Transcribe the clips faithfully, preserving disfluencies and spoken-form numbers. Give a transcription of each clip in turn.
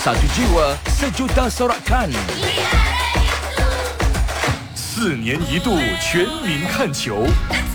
Satu jiwa, sejuta sorakan。 四年一度全民看球。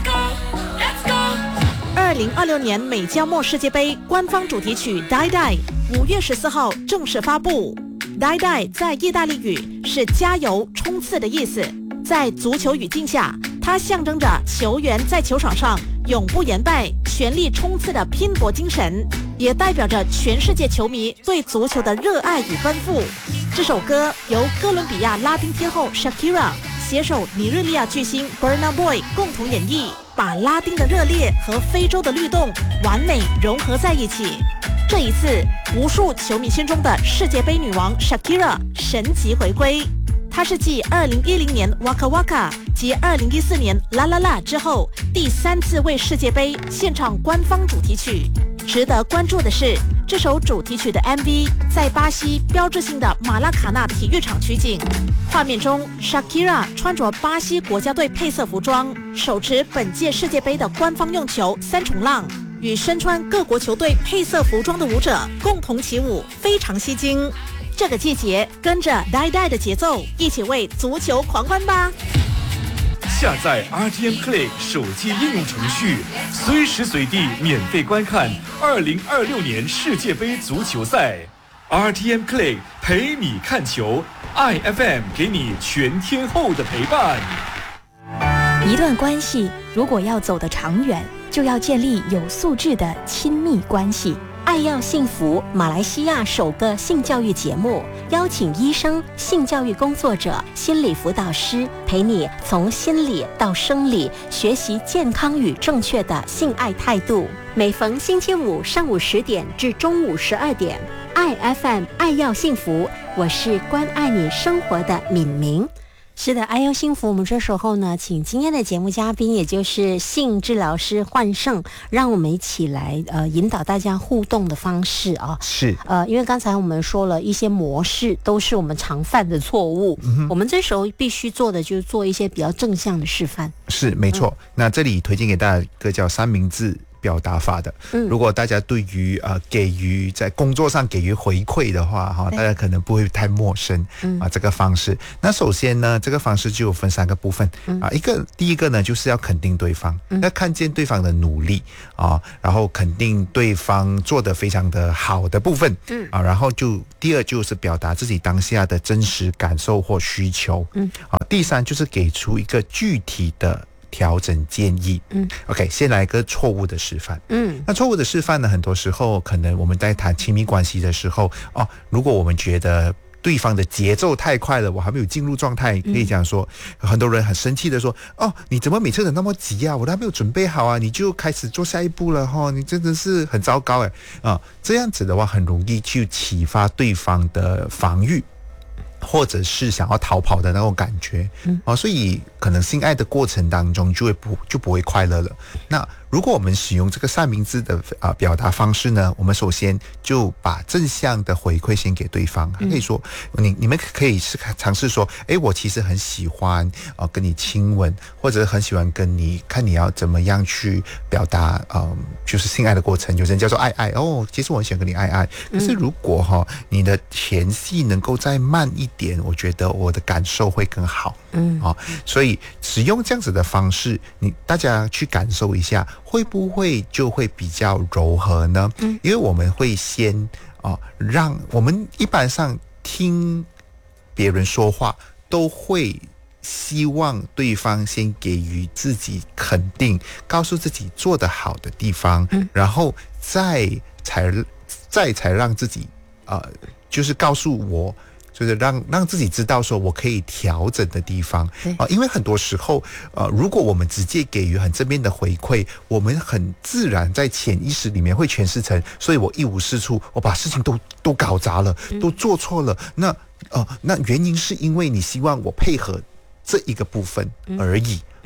二零二六年美加墨世界杯官方主题曲《Die Die》五月十四号正式发布。Die Die 在意大利语是加油冲刺的意思，在足球语境下，它象征着球员在球场上永不言败、全力冲刺的拼搏精神，也代表着全世界球迷对足球的热爱与奔赴。这首歌由哥伦比亚拉丁天后 Shakira 携手尼日利亚巨星 Burna Boy 共同演绎，把拉丁的热烈和非洲的律动完美融合在一起。这一次，无数球迷心中的世界杯女王 Shakira 神级回归。她是继二零一零年 Waka Waka 及二零一四年 La La La 之后，第三次为世界杯献唱官方主题曲。值得关注的是，这首主题曲的 M V 在巴西标志性的马拉卡纳体育场取景。画面中 Shakira 穿着巴西国家队配色服装，手持本届世界杯的官方用球三重浪，与身穿各国球队配色服装的舞者共同起舞，非常吸睛。这个季节，跟着 Die Die 的节奏，一起为足球狂欢吧！ 下载 R T M Play 手机应用程序，随时随地免费观看二零二六年世界杯足球赛。R T M Play 陪你看球 ，I F M 给你全天候的陪伴。 一段关系如果要走得长远，就要建立有素质的亲密关系。爱要幸福，马来西亚首个性教育节目，邀请医生、性教育工作者、心理辅导师，陪你从心理到生理，学习健康与正确的性爱态度。每逢星期五上午十点至中午十二点 ，I F M 爱要幸福，我是关爱你生活的敏明。是的，爱要幸福。我们这时候呢，请今天的节目嘉宾，也就是性治疗师焕胜，让我们一起来呃引导大家互动的方式啊。 是呃，因为刚才我们说了一些模式，都是我们常犯的错误。嗯、我们这时候必须做的就是做一些比较正向的示范。 是没错、嗯。那这里推荐给大家一个叫三明治表达法的。嗯，如果大家对于呃给予在工作上给予回馈的话，哈，大家可能不会太陌生。嗯啊，这个方式。那首先呢，这个方式就有分三个部分。嗯啊，一个第一个呢，就是要肯定对方，嗯、要看见对方的努力啊，然后肯定对方做得非常的好的部分。嗯啊，然后就第二就是表达自己当下的真实感受或需求。嗯啊，第三就是给出一个具体的调整建议。嗯 ，OK， 先来个错误的示范。嗯，那错误的示范呢，很多时候可能我们在谈亲密关系的时候，哦，如果我们觉得对方的节奏太快了，我还没有进入状态，可以讲说，嗯、很多人很生气的说，哦，你怎么每次都那么急啊？我都还没有准备好啊，你就开始做下一步了哈、哦，你真的是很糟糕哎啊！这样子的话，很容易去启发对方的防御，或者是想要逃跑的那种感觉。嗯，啊，所以可能性爱的过程当中就会不就不会快乐了。那如果我们使用这个三明治的啊、呃、表达方式呢，我们首先就把正向的回馈先给对方，可以说你你们可以是尝试说，诶，我其实很喜欢啊、呃、跟你亲吻，或者很喜欢跟你看你要怎么样去表达，嗯、呃，就是性爱的过程。有人叫做爱爱哦，其实我很喜欢跟你爱爱。可是如果哈、哦、你的前戏能够再慢一点，我觉得我的感受会更好。嗯，啊、哦，所以使用这样子的方式，你大家去感受一下。会不会就会比较柔和呢？嗯，因为我们会先啊、呃，让我们一般上听别人说话都会希望对方先给予自己肯定，告诉自己做得好的地方，嗯，然后再才再才让自己呃，就是告诉我。就是让让自己知道说我可以调整的地方啊，因为很多时候呃，如果我们直接给予很正面的回馈，我们很自然在潜意识里面会诠释成，所以我一无是处，我把事情都都搞砸了，都做错了。那呃，那原因是因为你希望我配合这一个部分而已。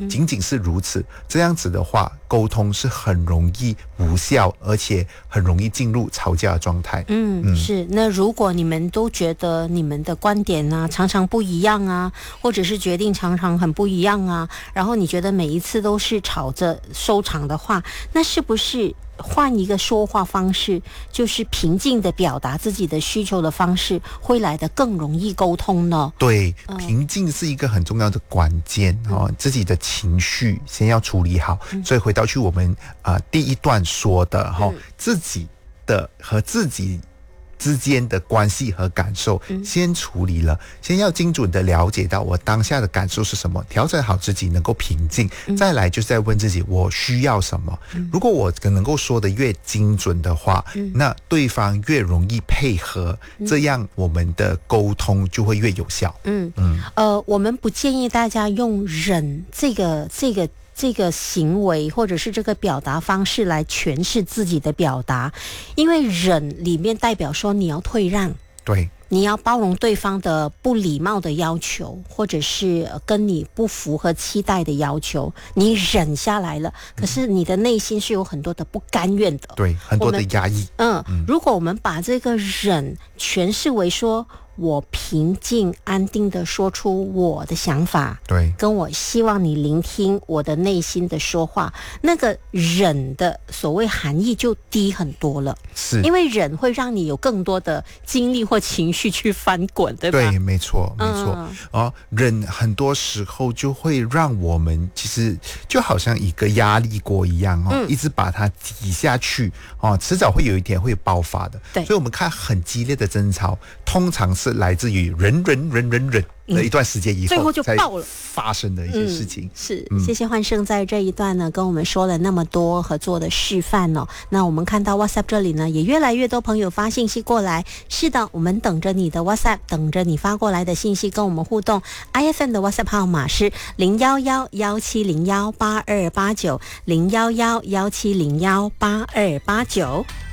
仅仅是如此，这样子的话，沟通是很容易无效，而且很容易进入吵架的状态。 嗯，嗯是。那如果你们都觉得你们的观点啊常常不一样啊，或者是决定常常很不一样啊，然后你觉得每一次都是吵着收场的话，那是不是换一个说话方式，就是平静的表达自己的需求的方式，会来得更容易沟通呢？ 对， 嗯平静是一个很重要的关键、嗯、哦，自己的情绪先要处理好。嗯、所以回到去我们啊、呃、第一段说的哈、哦嗯，自己的和自己之间的关系和感受先处理了、嗯、先要精准的了解到我当下的感受是什么，调整好自己能够平静、嗯、再来就是在问自己我需要什么、嗯、如果我能够说的越精准的话、嗯、那对方越容易配合、嗯、这样我们的沟通就会越有效。 嗯嗯呃我们不建议大家用忍这个这个这个行为或者是这个表达方式来诠释自己的表达，因为忍里面代表说你要退让， 对， 你要包容对方的不礼貌的要求，或者是跟你不符合期待的要求，你忍下来了，可是你的内心是有很多的不甘愿的， 对，很多的压抑。 嗯，嗯如果我们把这个忍诠释为说我平静安定的说出我的想法， 对， 跟我希望你聆听我的内心的说话，那个忍的所谓含义就低很多了。 是，因为忍会让你有更多的精力或情绪去翻滚，对吧？ 对，没错没错、嗯、哦，忍很多时候就会让我们其实就好像一个压力锅一样哦、嗯，一直把它挤下去哦，迟早会有一天会爆发的。对，所以我们看很激烈的争吵通常是来自于忍忍忍忍忍的一段时间以后、嗯、 最后就爆了发生的一些事情、 嗯、是、嗯、谢谢焕胜在这一段呢跟我们说了那么多合作的示范哦。那我们看到 WhatsApp 这里呢也越来越多朋友发信息过来，是的，我们等着你的 WhatsApp， 等着你发过来的信息跟我们互动。 I F M 的 WhatsApp 号码是零一一一七零一八二八九 零一一一七零一八二八九。